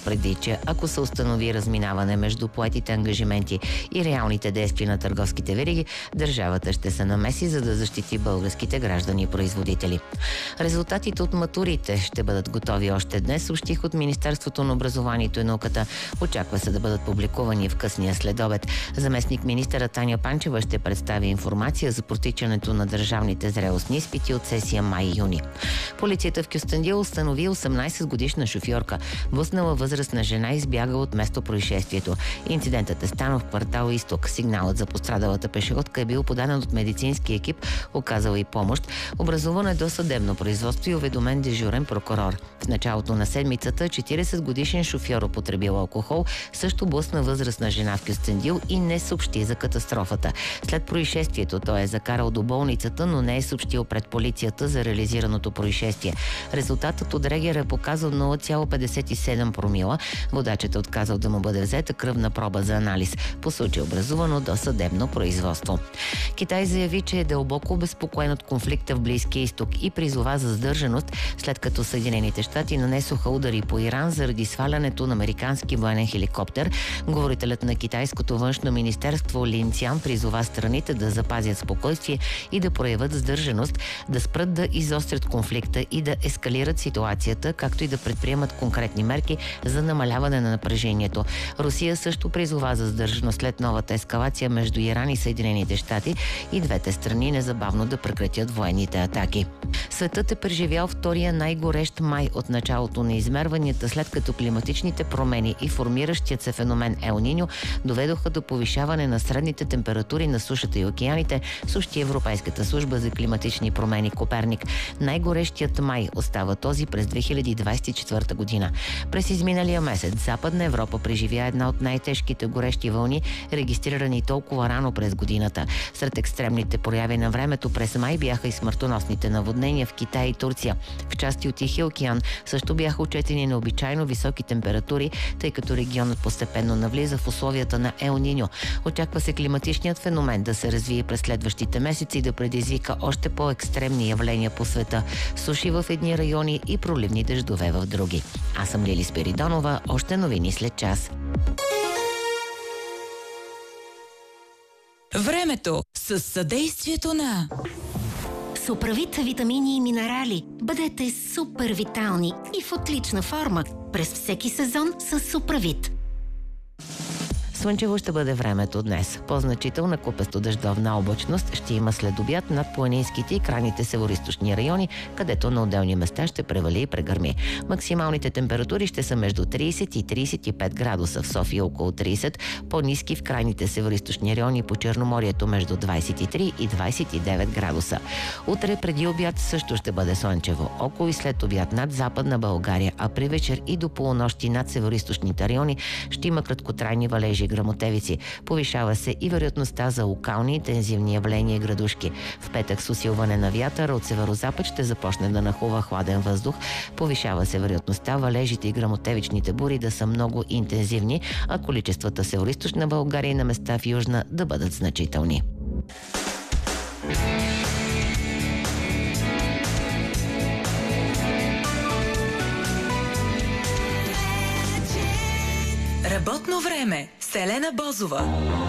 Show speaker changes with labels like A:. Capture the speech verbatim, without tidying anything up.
A: предвид, че ако се установи разминаване между поетите ангажименти и реалните действия на търговските вериги, държавата ще се намеси, за да защити българските граждани и производители. Резултатите от матурите ще бъдат готови още днес, съобщих от Министерството на образованието и науката. Очаква се да бъдат публикувани в късния следобед. Заместник министъра Таня Панчева ще представи информация за протичането на държавните зрелостни изпити от сесия май-юни. Полицията в Кюстендил установи осемнайсет годишна шофьорка. Блъснала възрастна жена избяга от место происшествието. Инцидентът е станал в квартал Изток. Сигналът за пострадалата пешеходка е бил подаден от медицински екип, оказал и помощ. Образувано е досъдебно производство и уведомен дежурен прокурор. В началото на седмицата четирийсет годишен шофьор, употребил алкохол, също блъсна възрастна жена в Кюстендил и не съобщи за катастрофата. След происшествието той е закарал до болницата, но не е съобщил пред полицията за реализираното происшествие. Резултатът от регера е показал нула цяло петдесет и седем промила. Водачът е отказал да му бъде взета кръвна проба за анализ. По случай образувано досъдебно производство. Китай заяви, че е дълбоко обезпокоен от конфликта в Близкия изток и призова за сдържаност, след като Съединените щати нанесоха удари по Иран заради свалянето на американски военен хеликоптер. Говорителят на китайското външно министерство Лин Цян призова страните да запазят спокойствие и да проявят сдържаност, да спрат да изострят конфликта и да ескалират ситуацията, както и да предприемат конкретни мерки за намаляване на напрежението. Русия също призова за сдържаност след новата ескалация между Иран и Съединените щати и двете страни незабавно да прекратят военните атаки. Светът е преживял втория най-горещ май от началото на измерванията, след като климатичните промени и формиращият се феномен Ел Ниньо доведоха до повишаване на средните температури на сушата и океаните, съобщи Европейската служба за климатични промени Коперник. Най-горещият май остава този през две хиляди двадесет и четвърта година. През изминалия месец Западна Европа преживя една от най-тежките горещи вълни, регистрирани толкова рано през годината. Сред екстремните прояви на времето през май бяха и смъртоносните наводнения в Китай и Турция. В части от Тихия океан също бяха отчетени необичайно високи температури, тъй като регионът постепенно навлиза в условията на Ел Ниньо. Очаква се климатичният феномен да се развие през следващите месеци и да предизвика още по-екстремни явления по света. Суши в едни райони и проливни дъждове в други. Аз съм Лили Спиридонова. Още новини след час.
B: Времето с съдействието на
C: Суправит витамини и минерали. Бъдете супер витални и в отлична форма през всеки сезон с Суправит.
A: Слънчево ще бъде времето днес. По-значителна купесто-дъждовна облачност ще има след обяд над планинските и крайните североизточни райони, където на отделни места ще превали и прегърми. Максималните температури ще са между трийсет и трийсет и пет градуса, в София около трийсет, по-ниски в крайните североизточни райони по Черноморието между двадесет и три и двадесет и девет градуса. Утре преди обяд също ще бъде слънчево. Около и след обяд над Западна България, а при вечер и до полунощи над североизточните райони ще има краткотрайни валежи гръмотевици. Повишава се и вероятността за локални интензивни явления и градушки. В петък с усилване на вятъра от северозапад ще започне да нахлува хладен въздух. Повишава се вероятността валежите и гръмотевичните бури да са много интензивни, а количествата в североизточна България и на места в южна да бъдат значителни.
B: Работно време с Елена Бозова.